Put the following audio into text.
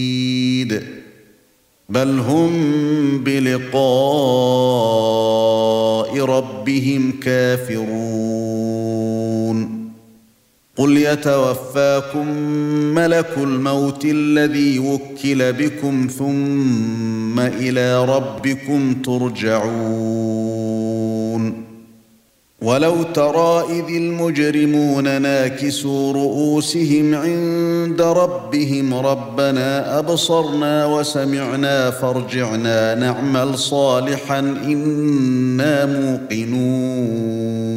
بل هم بلقاء ربهم كافرون قل يتوفاكم ملك الموت الذي وكل بكم ثم إلى ربكم ترجعون ولو ترى إذ المجرمون ناكسوا رؤوسهم عند ربهم ربنا أبصرنا وسمعنا فارجعنا نعمل صالحا إنا موقنون